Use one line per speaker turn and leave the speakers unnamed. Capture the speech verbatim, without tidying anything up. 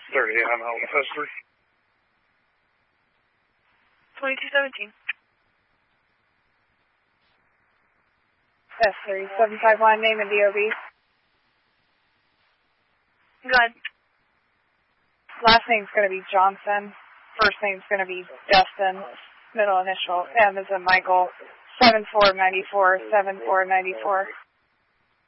thirty-eight on Alpha History.
twenty-two seventeen.
S three seven five one, name and D O B.
Go ahead.
Last name's going to be Johnson. First name's going to be Dustin. Middle initial M is in Michael. seven four nine four, seven four nine four.